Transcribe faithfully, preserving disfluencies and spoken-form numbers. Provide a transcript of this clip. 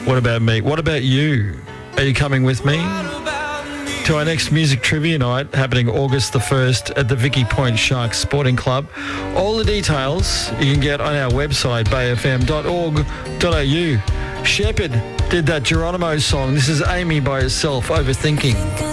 What about me? What about you? Are you coming with me to our next music trivia night happening August the first at the Vicky Point Sharks Sporting Club? All the details you can get on our website, bay f m dot org dot a u. Shepherd did that Geronimo song. This is Amy by herself, Overthinking.